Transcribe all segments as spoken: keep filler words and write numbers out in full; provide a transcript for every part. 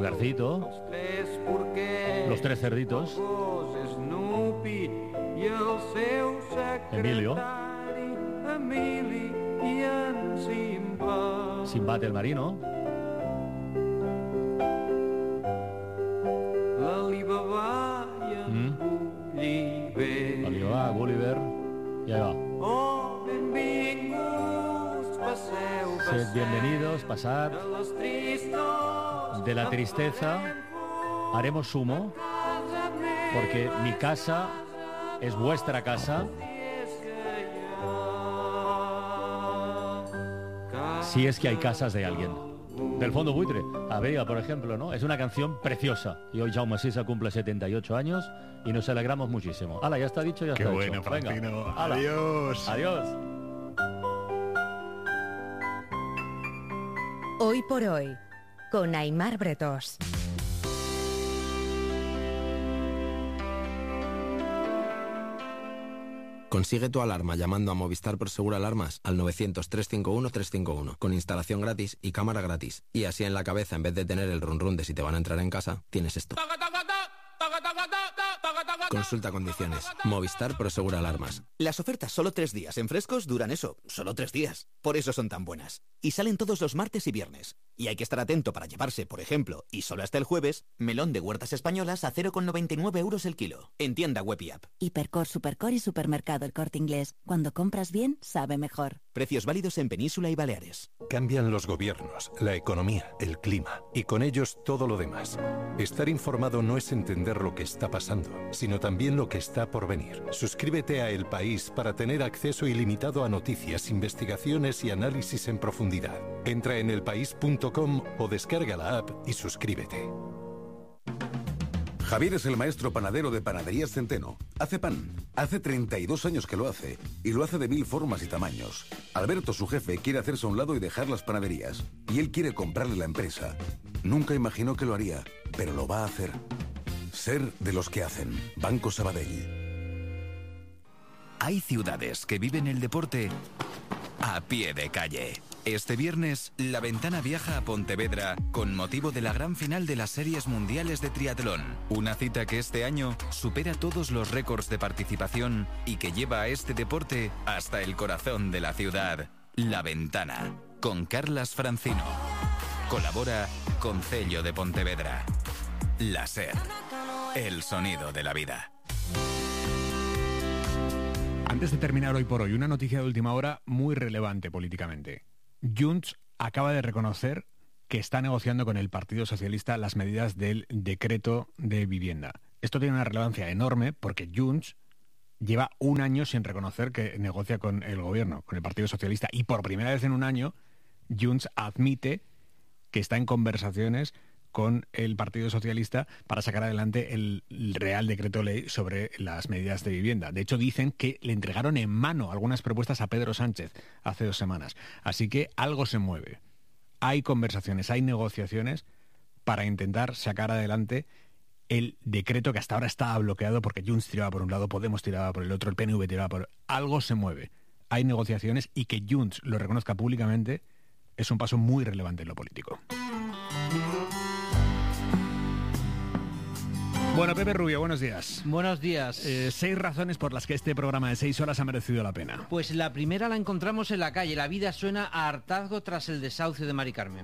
Garcito, los tres cerditos, Emilio, Simbad el marino, mm. Alibaba, Gulliver, y ahí va. Sed bienvenidos, pasad. De la tristeza haremos sumo, porque mi casa es vuestra casa. Si es que hay casas de alguien. Del Fondo Buitre, Aveiga, por ejemplo, ¿no? Es una canción preciosa. Y hoy Jaume Sisa cumple setenta y ocho años y nos alegramos muchísimo. Hala, ya está dicho, ya Qué está bueno, hecho. Francino. Venga, hala. Adiós. Adiós. Hoy por hoy, con Aimar Bretós. Consigue tu alarma llamando a Movistar Prosegur Alarmas al novecientos, trescientos cincuenta y uno, trescientos cincuenta y uno, con instalación gratis y cámara gratis. Y así en la cabeza, en vez de tener el run run de si te van a entrar en casa, tienes esto. Consulta condiciones. Movistar Prosegur Alarmas. Las ofertas solo tres días en Frescos duran eso, solo tres días. Por eso son tan buenas. Y salen todos los martes y viernes. Y hay que estar atento para llevarse, por ejemplo, y solo hasta el jueves, melón de huertas españolas a cero coma noventa y nueve euros el kilo. En tienda web y app. Hipercor, Supercor y Supermercado El Corte Inglés. Cuando compras bien, sabe mejor. Precios válidos en Península y Baleares. Cambian los gobiernos, la economía, el clima y con ellos todo lo demás. Estar informado no es entender lo que está pasando, sino también lo que está por venir. Suscríbete a El País para tener acceso ilimitado a noticias, investigaciones y análisis en profundidad. Entra en elpaís punto com o descarga la app y suscríbete. Javier es el maestro panadero de Panaderías Centeno. Hace pan. Hace treinta y dos años que lo hace. Y lo hace de mil formas y tamaños. Alberto, su jefe, quiere hacerse a un lado y dejar las panaderías. Y él quiere comprarle la empresa. Nunca imaginó que lo haría, pero lo va a hacer. Ser de los que hacen. Banco Sabadell. Hay ciudades que viven el deporte a pie de calle. Este viernes, La Ventana viaja a Pontevedra con motivo de la gran final de las Series Mundiales de Triatlón. Una cita que este año supera todos los récords de participación y que lleva a este deporte hasta el corazón de la ciudad. La Ventana, con Carlas Francino. Colabora con Cello de Pontevedra. La SER, el sonido de la vida. Antes de terminar hoy por hoy, una noticia de última hora muy relevante políticamente. Junts acaba de reconocer que está negociando con el Partido Socialista las medidas del decreto de vivienda. Esto tiene una relevancia enorme porque Junts lleva un año sin reconocer que negocia con el gobierno, con el Partido Socialista, y por primera vez en un año Junts admite que está en conversaciones con el Partido Socialista para sacar adelante el Real Decreto Ley sobre las medidas de vivienda. De hecho, dicen que le entregaron en mano algunas propuestas a Pedro Sánchez hace dos semanas. Así que algo se mueve. Hay conversaciones, hay negociaciones para intentar sacar adelante el decreto que hasta ahora estaba bloqueado porque Junts tiraba por un lado, Podemos tiraba por el otro, el P N V tiraba por... Algo se mueve. Hay negociaciones y que Junts lo reconozca públicamente es un paso muy relevante en lo político. Bueno, Pepe Rubio, buenos días. Buenos días. Eh, seis razones por las que este programa de seis horas ha merecido la pena. Pues la primera la encontramos en la calle. La vida suena a hartazgo tras el desahucio de Mari Carmen.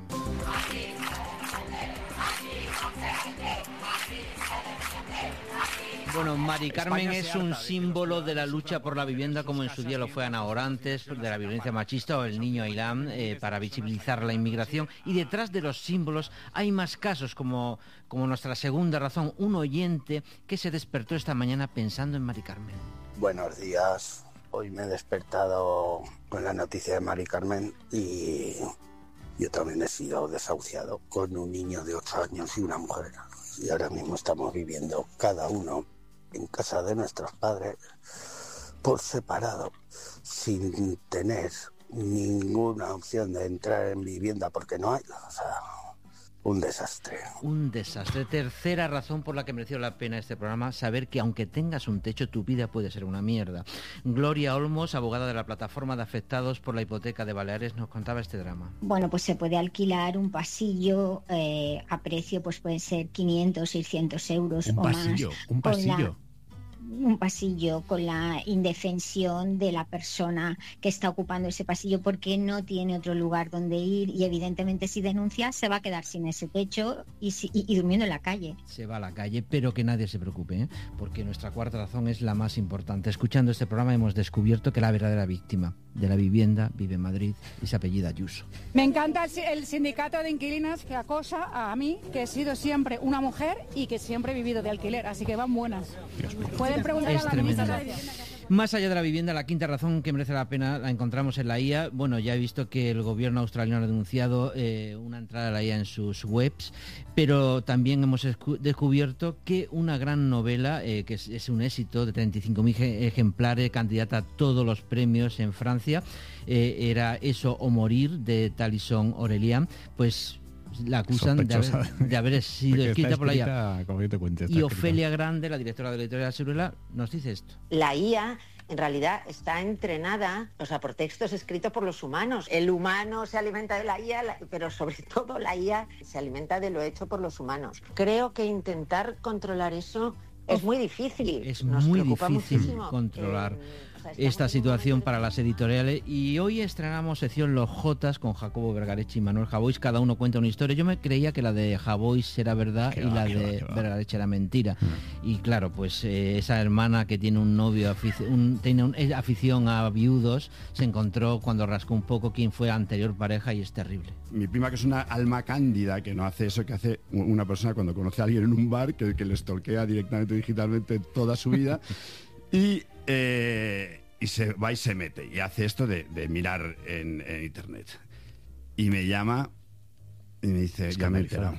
Bueno, Mari Carmen es un símbolo de la lucha por la vivienda, como en su día lo fue Ana Orantes, de la violencia machista, o el niño Ailán, eh, para visibilizar la inmigración. Y detrás de los símbolos hay más casos, como, como nuestra segunda razón, un oyente que se despertó esta mañana pensando en Mari Carmen. Buenos días. Hoy me he despertado con la noticia de Mari Carmen y yo también he sido desahuciado con un niño de ocho años y una mujer. Y ahora mismo estamos viviendo cada uno en casa de nuestros padres por separado, sin tener ninguna opción de entrar en vivienda porque no hay. O sea, Un desastre. Un desastre. Tercera razón por la que mereció la pena este programa, saber que aunque tengas un techo, tu vida puede ser una mierda. Gloria Olmos, abogada de la plataforma de afectados por la hipoteca de Baleares, nos contaba este drama. Bueno, pues se puede alquilar un pasillo eh, a precio, pues pueden ser quinientos, seiscientos euros un o pasillo, más. Un pasillo, un pasillo. Un pasillo con la indefensión de la persona que está ocupando ese pasillo porque no tiene otro lugar donde ir y evidentemente si denuncia se va a quedar sin ese techo y, si, y, y durmiendo en la calle. Se va a la calle, pero que nadie se preocupe, ¿eh? Porque nuestra cuarta razón es la más importante. Escuchando este programa hemos descubierto que la verdadera víctima de la vivienda vive en Madrid y se apellida Ayuso. Me encanta el, el sindicato de inquilinas que acosa a mí, que he sido siempre una mujer y que siempre he vivido de alquiler, así que van buenas. Pueden preguntar es a la tremendo. ministra de Vivienda. Más allá de la vivienda, la quinta razón que merece la pena la encontramos en la I A. Bueno, ya he visto que el gobierno australiano ha denunciado eh, una entrada a la I A en sus webs, pero también hemos descubierto que una gran novela, eh, que es, es un éxito de treinta y cinco mil ejemplares, candidata a todos los premios en Francia, eh, era Eso o morir, de Talison Aurelian, pues la acusan de haber, de haber sido escrita por la I A. Cuente, y Ofelia Grande, la directora de la editorial Ciruela, nos dice esto. La I A en realidad está entrenada, o sea, por textos escritos por los humanos. El humano se alimenta de la I A, pero sobre todo la I A se alimenta de lo hecho por los humanos. Creo que intentar controlar eso es muy difícil. Es Nos muy preocupa difícil muchísimo. controlar. Eh, esta situación para las editoriales y hoy estrenamos sección Los Jotas con Jacobo Vergareche y Manuel Javois. Cada uno cuenta una historia. Yo me creía que la de Javois era verdad qué y va, la qué de va, va. Vergareche era mentira. Mm. Y claro, pues eh, esa hermana que tiene un novio, afici un, tiene un, eh, afición a viudos, se encontró cuando rascó un poco quién fue anterior pareja y es terrible. Mi prima, que es una alma cándida, que no hace eso que hace una persona cuando conoce a alguien en un bar, que, que le stalkea directamente digitalmente toda su vida y... Eh, y se va y se mete y hace esto de, de mirar en, en internet y me llama y me dice, ya me he enterado,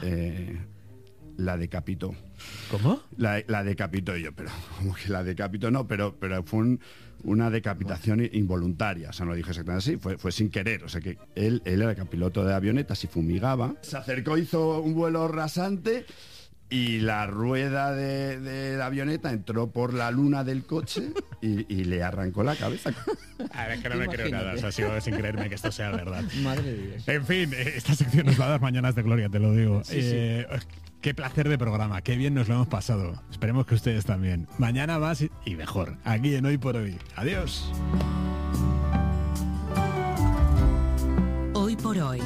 eh, la decapitó. ¿Cómo? La, la decapitó. Y yo, pero ¿cómo que la decapitó? No, pero, pero fue un, una decapitación involuntaria, o sea, no lo dije exactamente así, fue, fue sin querer, o sea que él, él era piloto de avionetas y fumigaba, se acercó, hizo un vuelo rasante y la rueda de, de la avioneta entró por la luna del coche y, y le arrancó la cabeza. A ver, es que no me creo nada, o sea, sigo sin creerme que esto sea verdad. Madre de Dios. En fin, esta sección nos va a dar mañanas de gloria, te lo digo. Sí, eh, sí. Qué placer de programa, qué bien nos lo hemos pasado. Esperemos que ustedes también. Mañana más y, y mejor, aquí en Hoy por Hoy. Adiós. Hoy por Hoy.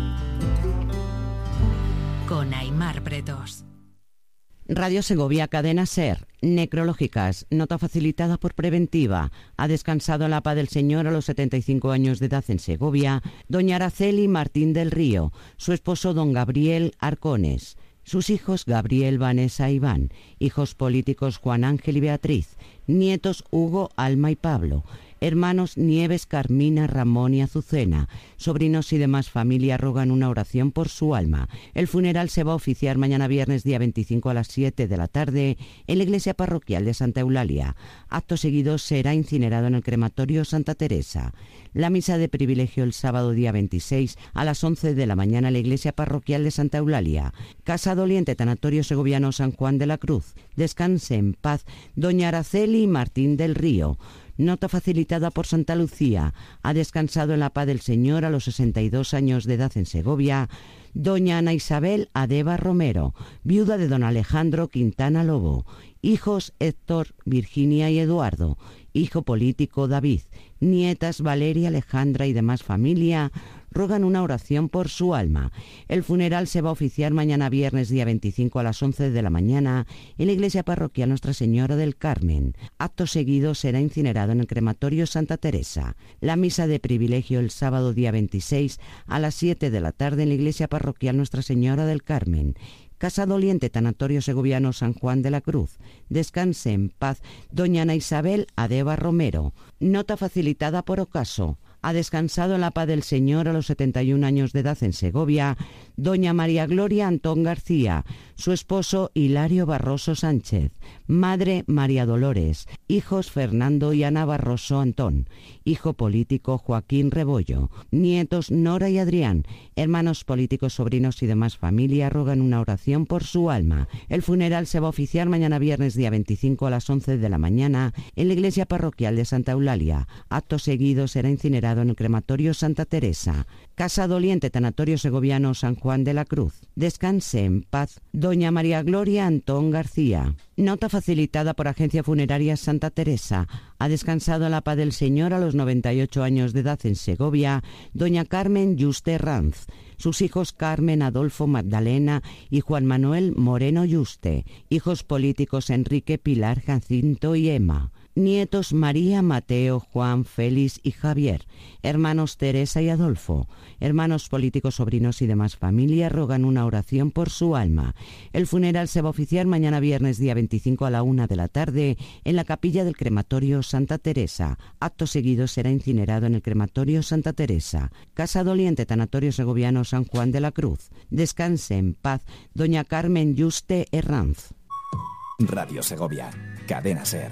Con Aimar Bretos. Radio Segovia, Cadena SER, necrológicas, nota facilitada por Preventiva. Ha descansado en la paz del Señor a los setenta y cinco años de edad en Segovia doña Araceli Martín del Río, su esposo don Gabriel Arcones, sus hijos Gabriel, Vanessa y Iván, hijos políticos Juan Ángel y Beatriz, nietos Hugo, Alma y Pablo, hermanos Nieves, Carmina, Ramón y Azucena, sobrinos y demás familia rogan una oración por su alma. El funeral se va a oficiar mañana viernes día veinticinco a las siete de la tarde en la iglesia parroquial de Santa Eulalia. Acto seguido será incinerado en el crematorio Santa Teresa. La misa de privilegio el sábado día veintiséis a las once de la mañana en la iglesia parroquial de Santa Eulalia. Casa Doliente, Tanatorio Segoviano San Juan de la Cruz. Descanse en paz doña Araceli Martín del Río. Nota facilitada por Santa Lucía. Ha descansado en la paz del Señor a los sesenta y dos años de edad en Segovia doña Ana Isabel Adeba Romero, viuda de don Alejandro Quintana Lobo. Hijos Héctor, Virginia y Eduardo. Hijo político David. Nietas Valeria, Alejandra y demás familia rogan una oración por su alma. El funeral se va a oficiar mañana viernes día veinticinco a las once de la mañana en la iglesia parroquial Nuestra Señora del Carmen. Acto seguido será incinerado en el crematorio Santa Teresa. La misa de privilegio el sábado día veintiséis a las siete de la tarde en la iglesia parroquial Nuestra Señora del Carmen. Casa Doliente, Tanatorio Segoviano San Juan de la Cruz. Descanse en paz doña Ana Isabel Adeba Romero. Nota facilitada por ocaso. Ha descansado en la paz del Señor a los setenta y un años de edad en Segovia doña María Gloria Antón García, su esposo Hilario Barroso Sánchez, madre María Dolores, hijos Fernando y Ana Barroso Antón, hijo político Joaquín Rebollo, nietos Nora y Adrián, hermanos políticos, sobrinos y demás familia rogan una oración por su alma. El funeral se va a oficiar mañana viernes día veinticinco a las once de la mañana en la iglesia parroquial de Santa Eulalia. Acto seguido será incinerado en el crematorio Santa Teresa. Casa Doliente, Tanatorio Segoviano San Juan de la Cruz. Descanse en paz doña María Gloria Antón García. Nota facilitada por Agencia Funeraria Santa Teresa. Ha descansado en la paz del Señor a los noventa y ocho años de edad en Segovia doña Carmen Yuste Ranz. Sus hijos Carmen, Adolfo, Magdalena y Juan Manuel Moreno Yuste. Hijos políticos Enrique, Pilar, Jacinto y Emma. Nietos María, Mateo, Juan, Félix y Javier. Hermanos Teresa y Adolfo. Hermanos políticos, sobrinos y demás familia rogan una oración por su alma. El funeral se va a oficiar mañana viernes día veinticinco a la una de la tarde en la capilla del crematorio Santa Teresa. Acto seguido será incinerado en el crematorio Santa Teresa. Casa Doliente, Tanatorio Segoviano San Juan de la Cruz. Descanse en paz doña Carmen Yuste Herranz. Radio Segovia, Cadena SER.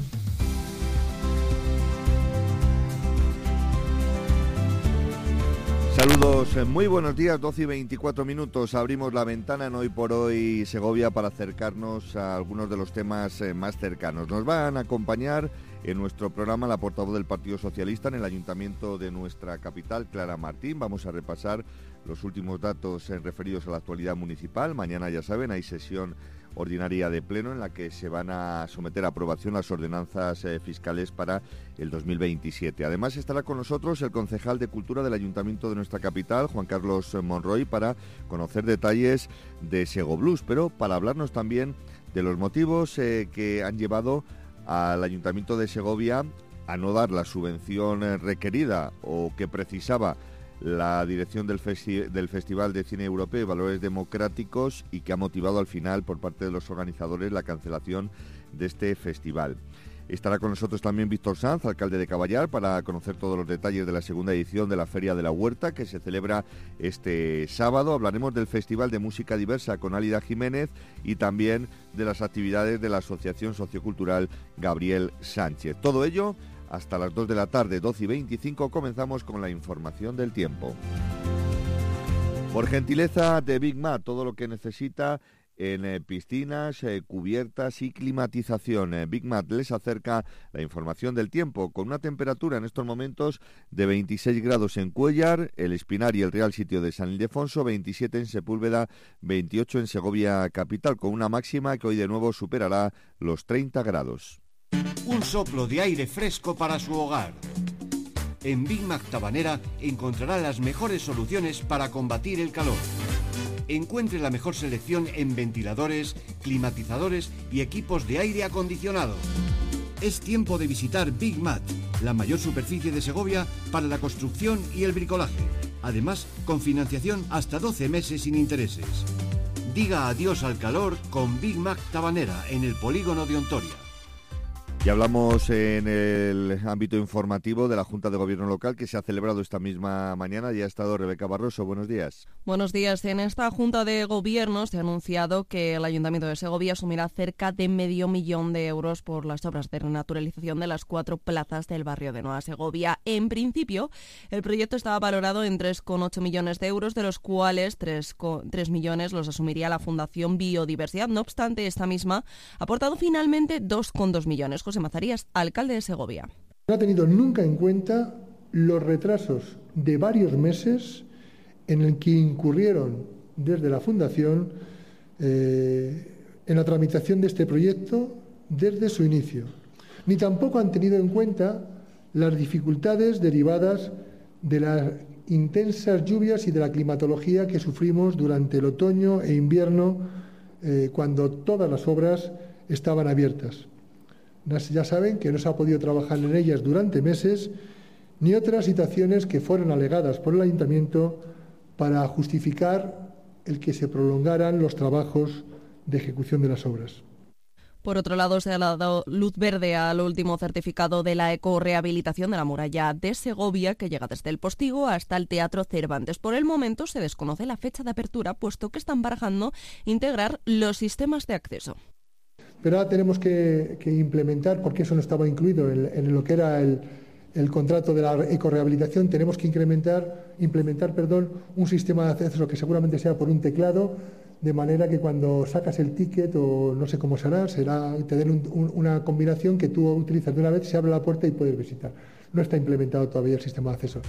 Saludos, muy buenos días, doce y veinticuatro minutos. Abrimos la ventana en Hoy por Hoy Segovia para acercarnos a algunos de los temas más cercanos. Nos van a acompañar en nuestro programa la portavoz del Partido Socialista en el Ayuntamiento de nuestra capital, Clara Martín. Vamos a repasar los últimos datos referidos a la actualidad municipal. Mañana, ya saben, hay sesión ordinaria de pleno en la que se van a someter a aprobación las ordenanzas eh, fiscales para el dos mil veintisiete. Además estará con nosotros el concejal de Cultura del Ayuntamiento de nuestra capital, Juan Carlos Monroy, para conocer detalles de Segoblues, pero para hablarnos también de los motivos eh, que han llevado al Ayuntamiento de Segovia a no dar la subvención eh, requerida o que precisaba la dirección del, festi- del Festival de Cine Europeo y Valores Democráticos, y que ha motivado al final por parte de los organizadores la cancelación de este festival. Estará con nosotros también Víctor Sanz, alcalde de Caballar, para conocer todos los detalles de la segunda edición de la Feria de la Huerta, que se celebra este sábado. Hablaremos del Festival de Música Diversa con Álida Jiménez y también de las actividades de la Asociación Sociocultural Gabriel Sánchez. Todo ello hasta las dos de la tarde, doce y veinticinco, comenzamos con la información del tiempo. Por gentileza de Big Mat, todo lo que necesita en eh, piscinas, eh, cubiertas y climatización. Eh, Big Mat les acerca la información del tiempo con una temperatura en estos momentos de veintiséis grados en Cuéllar, el Espinar y el Real Sitio de San Ildefonso, veintisiete en Sepúlveda, veintiocho en Segovia capital, con una máxima que hoy de nuevo superará los treinta grados. Un soplo de aire fresco para su hogar. En Big Mac Tabanera encontrará las mejores soluciones para combatir el calor. Encuentre la mejor selección en ventiladores, climatizadores y equipos de aire acondicionado. Es tiempo de visitar Big Mat, la mayor superficie de Segovia para la construcción y el bricolaje. Además, con financiación hasta doce meses sin intereses. Diga adiós al calor con Big Mac Tabanera en el polígono de Ontoria. Y hablamos en el ámbito informativo de la Junta de Gobierno Local, que se ha celebrado esta misma mañana. Ya ha estado Rebeca Barroso. Buenos días. Buenos días. En esta Junta de Gobierno se ha anunciado que el Ayuntamiento de Segovia asumirá cerca de medio millón de euros por las obras de renaturalización de las cuatro plazas del barrio de Nueva Segovia. En principio, el proyecto estaba valorado en tres coma ocho millones de euros, de los cuales tres millones los asumiría la Fundación Biodiversidad. No obstante, esta misma ha aportado finalmente dos coma dos millones. José Mazarías, alcalde de Segovia. No ha tenido nunca en cuenta los retrasos de varios meses en el que incurrieron desde la Fundación eh, en la tramitación de este proyecto desde su inicio. Ni tampoco han tenido en cuenta las dificultades derivadas de las intensas lluvias y de la climatología que sufrimos durante el otoño e invierno, eh, cuando todas las obras estaban abiertas. Ya saben que no se ha podido trabajar en ellas durante meses, ni otras situaciones que fueron alegadas por el Ayuntamiento para justificar el que se prolongaran los trabajos de ejecución de las obras. Por otro lado, se ha dado luz verde al último certificado de la ecorrehabilitación de la muralla de Segovia, que llega desde el Postigo hasta el Teatro Cervantes. Por el momento se desconoce la fecha de apertura, puesto que están barajando integrar los sistemas de acceso. Pero ahora tenemos que, que implementar, porque eso no estaba incluido en, en lo que era el, el contrato de la ecorrehabilitación, tenemos que incrementar, implementar perdón, un sistema de acceso que seguramente sea por un teclado, de manera que cuando sacas el ticket, o no sé cómo será, será te den un, un, una combinación que tú utilizas de una vez, se abre la puerta y puedes visitar. No está implementado todavía el sistema de acceso.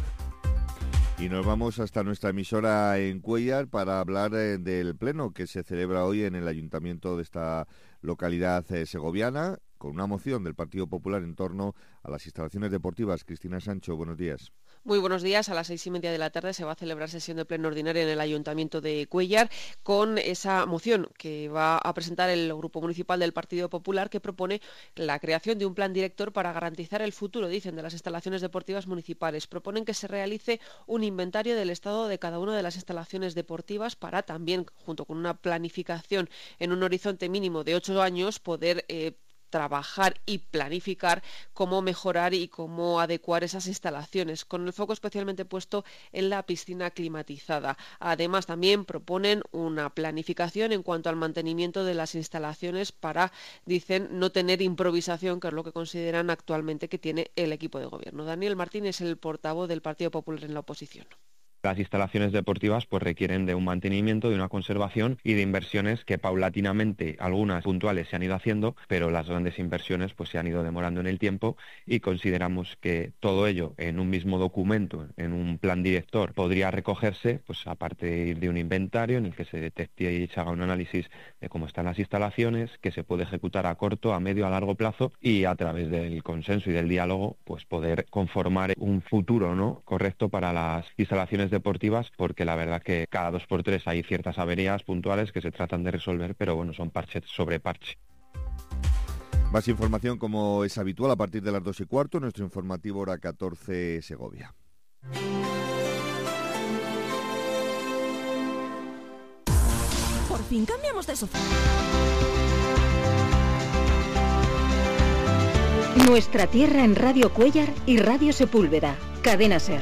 Y nos vamos hasta nuestra emisora en Cuéllar para hablar eh, del pleno que se celebra hoy en el ayuntamiento de esta localidad eh, segoviana, con una moción del Partido Popular en torno a las instalaciones deportivas. Cristina Sancho, buenos días. Muy buenos días. A las seis y media de la tarde se va a celebrar sesión de pleno ordinaria en el Ayuntamiento de Cuéllar con esa moción que va a presentar el Grupo Municipal del Partido Popular, que propone la creación de un plan director para garantizar el futuro, dicen, de las instalaciones deportivas municipales. Proponen que se realice un inventario del estado de cada una de las instalaciones deportivas para también, junto con una planificación en un horizonte mínimo de ocho años, poder eh, trabajar y planificar cómo mejorar y cómo adecuar esas instalaciones, con el foco especialmente puesto en la piscina climatizada. Además, también proponen una planificación en cuanto al mantenimiento de las instalaciones para, dicen, no tener improvisación, que es lo que consideran actualmente que tiene el equipo de gobierno. Daniel Martín es el portavoz del Partido Popular en la oposición. Las instalaciones deportivas pues requieren de un mantenimiento, de una conservación y de inversiones que paulatinamente, algunas puntuales, se han ido haciendo, pero las grandes inversiones pues se han ido demorando en el tiempo, y consideramos que todo ello en un mismo documento, en un plan director, podría recogerse pues a partir de un inventario en el que se detecte y se haga un análisis de cómo están las instalaciones, que se puede ejecutar a corto, a medio, a largo plazo, y a través del consenso y del diálogo pues poder conformar un futuro, ¿no?, correcto para las instalaciones deportivas, porque la verdad que cada dos por tres hay ciertas averías puntuales que se tratan de resolver, pero bueno, son parche sobre parche. Más información, como es habitual, a partir de las dos y cuarto, nuestro informativo hora catorce Segovia. Por fin cambiamos de sofá. Nuestra tierra en Radio Cuéllar y Radio Sepúlveda. Cadena SER.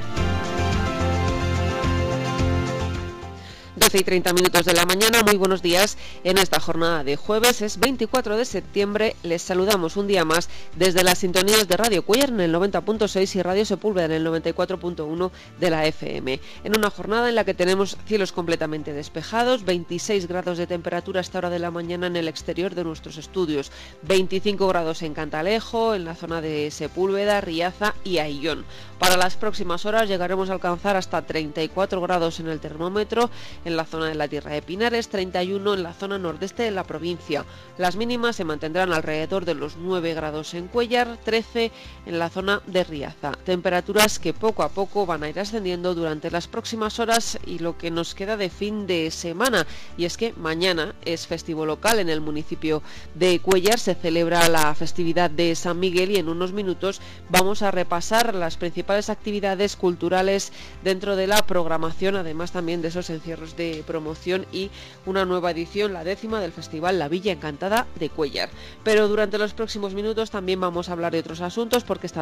doce y treinta minutos de la mañana, muy buenos días. En esta jornada de jueves, es veinticuatro de septiembre, les saludamos un día más desde las sintonías de Radio Cuéllar en el noventa punto seis y Radio Sepúlveda en el noventa y cuatro punto uno de la F M. En una jornada en la que tenemos cielos completamente despejados, veintiséis grados de temperatura a esta hora de la mañana en el exterior de nuestros estudios, veinticinco grados en Cantalejo, en la zona de Sepúlveda, Riaza y Ayllón. Para las próximas horas llegaremos a alcanzar hasta treinta y cuatro grados en el termómetro en la zona de la Tierra de Pinares, treinta y uno en la zona nordeste de la provincia. Las mínimas se mantendrán alrededor de los nueve grados en Cuéllar, trece en la zona de Riaza. Temperaturas que poco a poco van a ir ascendiendo durante las próximas horas y lo que nos queda de fin de semana. Y es que mañana es festivo local en el municipio de Cuéllar, se celebra la festividad de San Miguel, y en unos minutos vamos a repasar las principales actividades culturales dentro de la programación, además también de esos encierros de promoción y una nueva edición, la décima, del Festival La Villa Encantada de Cuéllar. Pero durante los próximos minutos también vamos a hablar de otros asuntos, porque esta